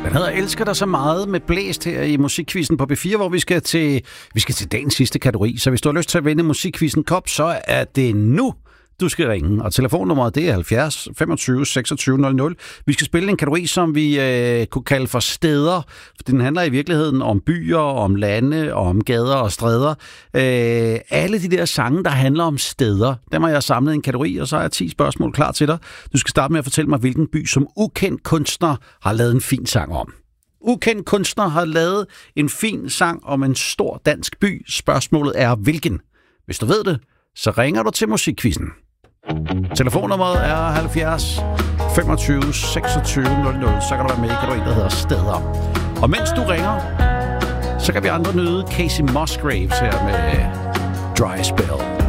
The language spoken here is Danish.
Den hedder Elsker dig så meget med Blæst her i Musikquizzen på B4, hvor vi skal til dagens sidste kategori. Så hvis du har lyst til at vinde Musikquizzen Kop, så er det nu, du skal ringe. Og telefonnummeret det er 70 25 26 00. Vi skal spille en kategori, som vi kunne kalde for steder. For den handler i virkeligheden om byer, om lande, om gader og stræder. Alle de der sange, der handler om steder, dem har jeg samlet i en kategori, og så er 10 spørgsmål klar til dig. Du skal starte med at fortælle mig, hvilken by som ukendt kunstner har lavet en fin sang om. Ukendt kunstner har lavet en fin sang om en stor dansk by. Spørgsmålet er, hvilken? Hvis du ved det, så ringer du til Musikquizzen. Telefonnummeret er 70 25 26 00. Så kan du være med i kategorien, der hedder Steder. Og mens du ringer, så kan vi andre nyde Casey Musgraves her med Dry Spell.